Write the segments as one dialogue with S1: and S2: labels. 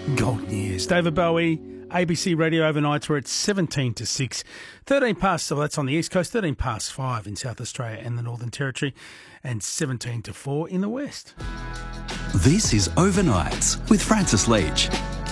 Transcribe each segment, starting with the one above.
S1: Golden years. David Bowie, ABC Radio Overnights. We're at 17 to 6. 13 past, so that's on the East Coast, 13 past 5 in South Australia and the Northern Territory, and 17 to 4 in the West.
S2: This is Overnights with Francis Leach.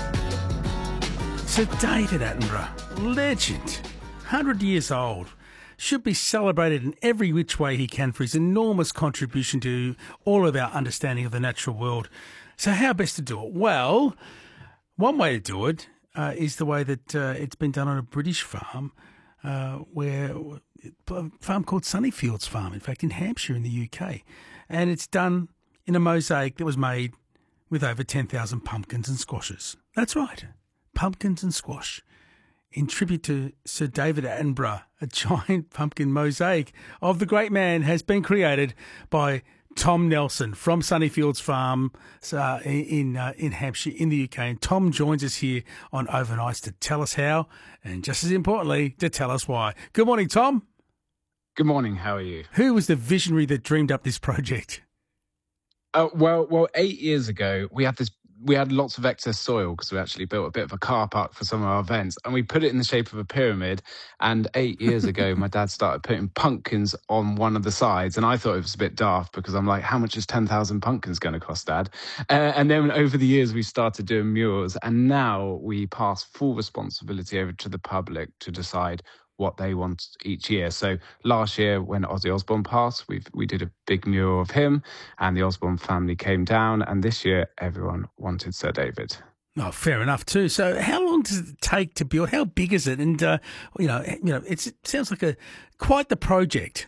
S1: Sir David Attenborough, legend, 100 years old, should be celebrated in every which way he can for his enormous contribution to all of our understanding of the natural world. So how best to do it? Well, one way to do it is the way that it's been done on a British farm, a farm called Sunnyfields Farm, in fact, in Hampshire in the UK. And it's done in a mosaic that was made with over 10,000 pumpkins and squashes. That's right, pumpkins and squash. In tribute to Sir David Attenborough, a giant pumpkin mosaic of the great man has been created by Tom Nelson from Sunnyfields Farm in Hampshire in the UK. And Tom joins us here on Overnights to tell us how, and just as importantly, to tell us why. Good morning, Tom.
S3: Good morning. How are you?
S1: Who was the visionary that dreamed up this project?
S3: Well, 8 years ago, we had lots of excess soil because we actually built a bit of a car park for some of our events, and we put it in the shape of a pyramid. And 8 years ago, my dad started putting pumpkins on one of the sides, and I thought it was a bit daft because I'm like, how much is 10,000 pumpkins going to cost, Dad? And then over the years, we started doing murals, and now we pass full responsibility over to the public to decide what they want each year. So last year when Ozzy Osbourne passed, we did a big mural of him, and the Osbourne family came down, and this year everyone wanted Sir David.
S1: Oh, fair enough too. So how long does it take to build? How big is it? And it sounds like quite the project.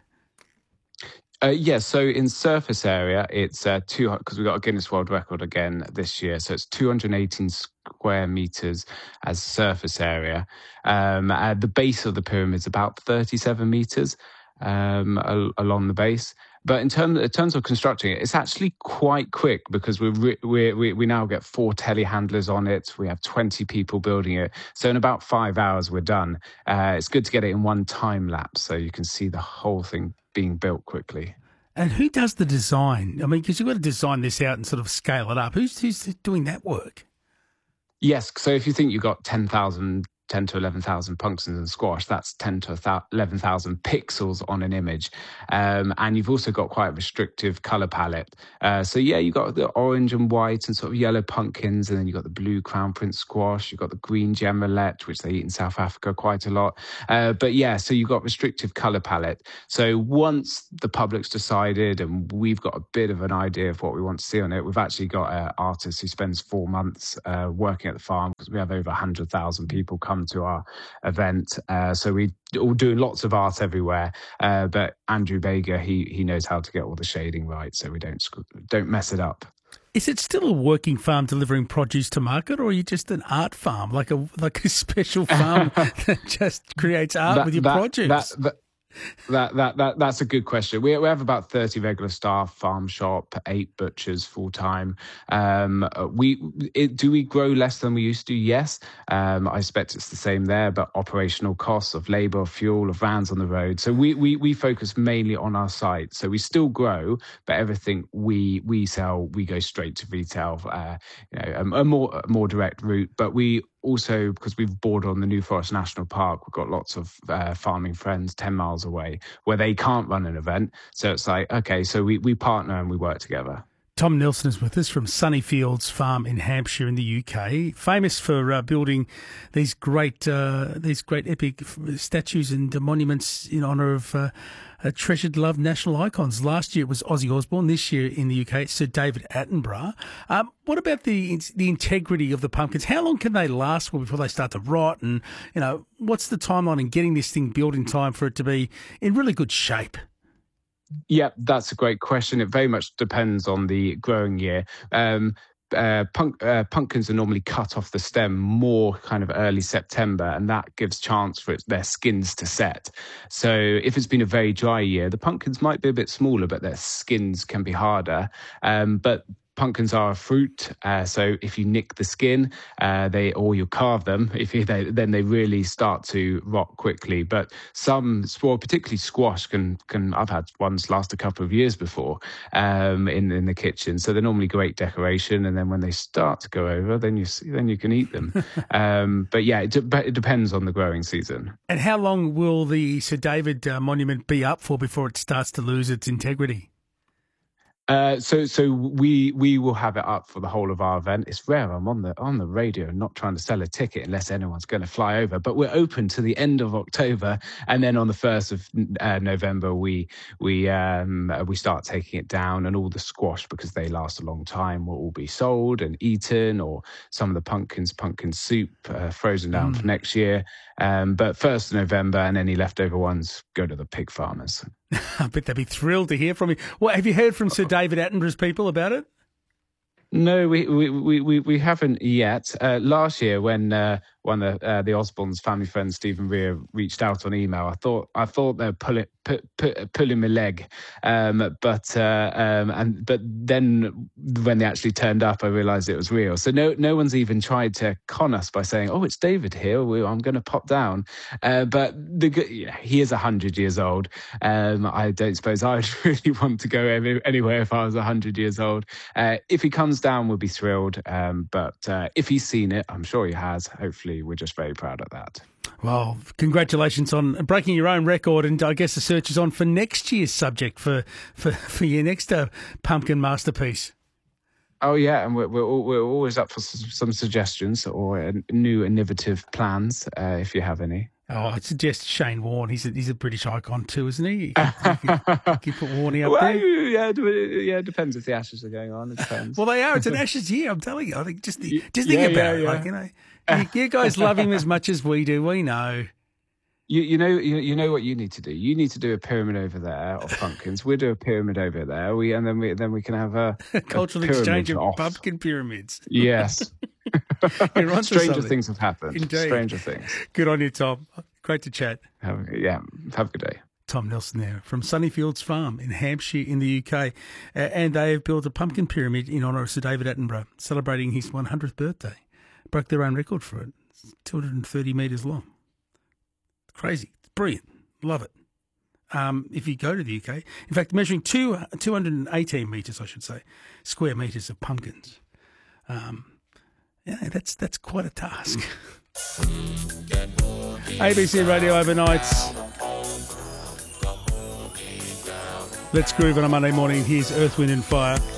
S3: So in surface area, it's because we got a Guinness World Record again this year. So it's 218 square meters as surface area. At the base of the pyramid is about 37 meters along the base. But in terms of constructing it, it's actually quite quick because we now get 4 telehandlers on it. We have 20 people building it. So in about 5 hours, we're done. It's good to get it in one time lapse so you can see the whole thing being built quickly.
S1: And who does the design? I mean, because you've got to design this out and sort of scale it up. Who's doing that work?
S3: Yes. So if you think you've got 10 to 11,000 pumpkins and squash, that's 10 to 11,000 pixels on an image. And you've also got quite a restrictive colour palette. You've got the orange and white and sort of yellow pumpkins, and then you've got the blue crown prince squash, you've got the green gem roulette, which they eat in South Africa quite a lot. So you've got restrictive colour palette. So once the public's decided and we've got a bit of an idea of what we want to see on it, we've actually got an artist who spends 4 months working at the farm, because we have over 100,000 people come to our event. So we all doing lots of art everywhere. But Andrew Baker, he knows how to get all the shading right, so we don't mess it up.
S1: Is it still a working farm delivering produce to market, or are you just an art farm, like a special farm that just creates art with your produce?
S3: That's a good question. We have about 30 regular staff, farm shop, 8 butchers full time. Do we grow less than we used to? Yes. I expect it's the same there, but operational costs of labour, of fuel, of vans on the road. So we focus mainly on our site. So we still grow, but everything we sell, we go straight to retail. A more direct route. But we also, because we've bordered on the New Forest National Park, we've got lots of farming friends 10 miles away where they can't run an event. So it's like, okay, so we partner and we work together.
S1: Tom Nelson is with us from Sunnyfields Farm in Hampshire in the UK, famous for building these great epic statues and monuments in honour of treasured, loved national icons. Last year it was Ozzy Osbourne. This year in the UK it's Sir David Attenborough. What about the integrity of the pumpkins? How long can they last before they start to rot? And what's the timeline in getting this thing built in time for it to be in really good shape?
S3: Yeah, that's a great question. It very much depends on the growing year. Pumpkins are normally cut off the stem more kind of early September, and that gives chance for their skins to set. So if it's been a very dry year, the pumpkins might be a bit smaller, but their skins can be harder. But pumpkins are a fruit, so if you nick the skin, or you carve them, then they really start to rot quickly. But some, particularly squash, can I've had ones last a couple of years before in the kitchen. So they're normally great decoration, and then when they start to go over, then you can eat them. But yeah, it depends on the growing season.
S1: And how long will the Sir David monument be up for before it starts to lose its integrity?
S3: So we will have it up for the whole of our event. It's rare I'm on the radio not trying to sell a ticket unless anyone's going to fly over. But we're open to the end of October, and then on the 1st of November we start taking it down, and all the squash, because they last a long time, will all be sold and eaten, or some of the pumpkin soup frozen down for next year. But 1st of November, and any leftover ones go to the pig farmers.
S1: I bet they'd be thrilled to hear from you. Well, have you heard from Sir David Attenborough's people about it?
S3: No, we haven't yet. Last year, when one of the Osborne's family friend Stephen Rea reached out on email, I thought they'd pulling my leg, but then when they actually turned up, I realised it was real. So no one's even tried to con us by saying, "Oh, it's David here. I'm going to pop down." But he is 100 years old. I don't suppose I'd really want to go anywhere if I was 100 years old. If he comes down, we'll be thrilled. But if he's seen it, I'm sure he has. Hopefully, we're just very proud of that.
S1: Well, congratulations on breaking your own record, and I guess the search is on for next year's subject for your next pumpkin masterpiece.
S3: Oh yeah, and we're always up for some suggestions or new innovative plans if you have any.
S1: Oh, I suggest Shane Warne. He's a British icon too, isn't he? You can put Warney up there.
S3: Yeah, it depends if the Ashes are going on. It depends.
S1: Well, they are. It's an Ashes year. I'm telling you. I think just think about it. Yeah. Like, you guys love him as much as we do. We know.
S3: You know what you need to do. You need to do a pyramid over there of pumpkins. We'll do a pyramid over there. Then we can have a
S1: cultural exchange of pumpkin pyramids.
S3: Yes. Stranger things have happened.
S1: Indeed.
S3: Stranger things.
S1: Good on you, Tom. Great to chat.
S3: Have a good day.
S1: Tom Nelson there from Sunnyfields Farm in Hampshire in the UK. And they have built a pumpkin pyramid in honour of Sir David Attenborough, celebrating his 100th birthday. Broke their own record for it. It's 230 metres long. Crazy. Brilliant. Love it. If you go to the UK, in fact, measuring 218 metres, I should say, square metres of pumpkins. That's quite a task. ABC Radio Overnights. Let's groove on a Monday morning. Here's Earth, Wind and Fire.